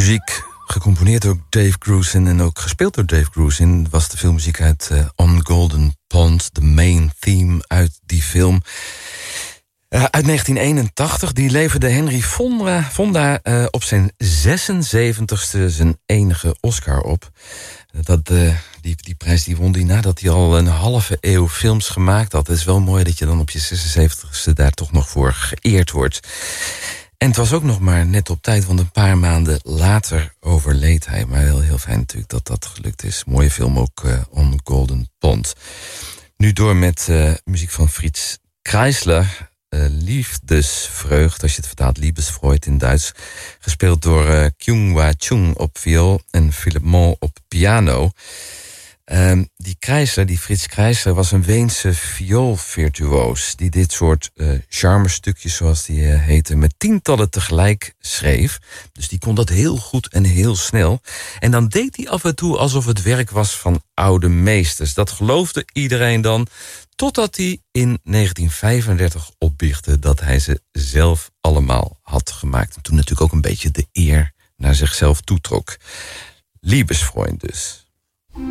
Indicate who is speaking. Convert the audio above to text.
Speaker 1: Muziek gecomponeerd door Dave Grusin en ook gespeeld door Dave Grusin was de filmmuziek uit On Golden Pond, de main theme uit die film. Uit 1981, die leverde Henry Fonda op zijn 76ste zijn enige Oscar op. Die prijs die won hij nadat hij al een halve eeuw films gemaakt had. Het is wel mooi dat je dan op je 76ste daar toch nog voor geëerd wordt. En het was ook nog maar net op tijd, want een paar maanden later overleed hij. Maar wel heel fijn natuurlijk dat dat gelukt is. Mooie film ook, On Golden Pond. Nu door met muziek van Fritz Kreisler. Liefdesvreugd, als je het vertaalt, Liebesfreud in Duits. Gespeeld door Kyung-Hwa Chung op viool en Philip Moll op piano. Die Fritz Kreisler, was een Weense vioolvirtuoos die dit soort charmestukjes, zoals die heette, met tientallen tegelijk schreef. Dus die kon dat heel goed en heel snel. En dan deed hij af en toe alsof het werk was van oude meesters. Dat geloofde iedereen dan, totdat hij in 1935 opbiechtte dat hij ze zelf allemaal had gemaakt. En toen natuurlijk ook een beetje de eer naar zichzelf toetrok. Liebesfreund dus.